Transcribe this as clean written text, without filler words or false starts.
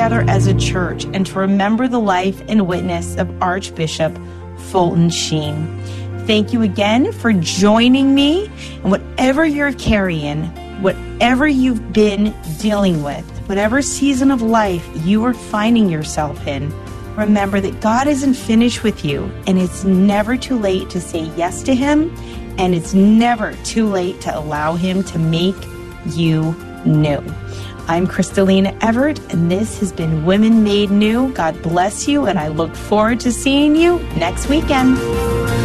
together as a church and to remember the life and witness of Archbishop Fulton Sheen. Thank you again for joining me, and whatever you're carrying, whatever you've been dealing with, whatever season of life you are finding yourself in, remember that God isn't finished with you, and it's never too late to say yes to Him, and it's never too late to allow Him to make you new. I'm Kristalina Everett, and this has been Women Made New. God bless you, and I look forward to seeing you next weekend.